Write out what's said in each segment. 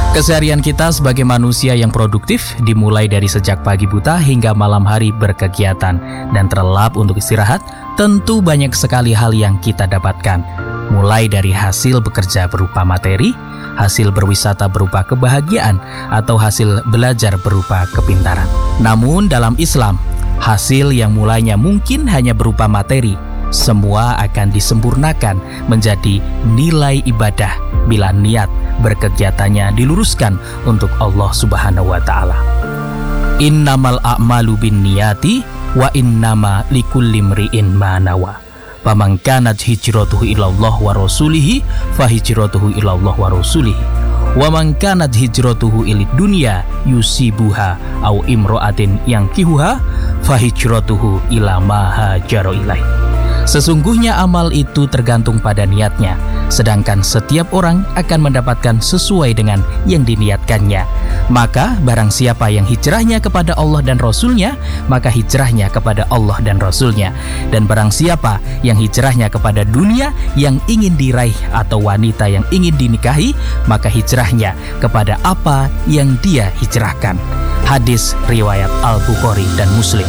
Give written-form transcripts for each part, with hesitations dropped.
Keseharian kita sebagai manusia yang produktif dimulai dari sejak pagi buta hingga malam hari berkegiatan dan terlelap untuk istirahat. Tentu banyak sekali hal yang kita dapatkan, mulai dari hasil bekerja berupa materi, hasil berwisata berupa kebahagiaan, atau hasil belajar berupa kepintaran. Namun dalam Islam, hasil yang mulanya mungkin hanya berupa materi, semua akan disempurnakan menjadi nilai ibadah bila niat berkegiatannya diluruskan untuk Allah Subhanahu wa Ta'ala. Innamal a'malu binniyati wa innama likulli imri'in ma nawa. Faman kanat hijratuhu ilallah wa rasulihi fa hijratuhu ilallah wa rasulihi. Wa man kanat hijratuhu ilid dunya yusibuha au imra'atin yankihuha fa hijratuhu ila ma hajara ilaih. Sesungguhnya amal itu tergantung pada niatnya, sedangkan setiap orang akan mendapatkan sesuai dengan yang diniatkannya. Maka barang siapa yang hijrahnya kepada Allah dan Rasul-Nya, maka hijrahnya kepada Allah dan Rasul-Nya. Dan barang siapa yang hijrahnya kepada dunia yang ingin diraih atau wanita yang ingin dinikahi, maka hijrahnya kepada apa yang dia hijrahkan. Hadis riwayat Al-Bukhari dan Muslim.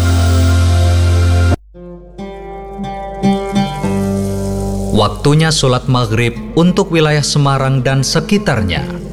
Waktunya sholat maghrib untuk wilayah Semarang dan sekitarnya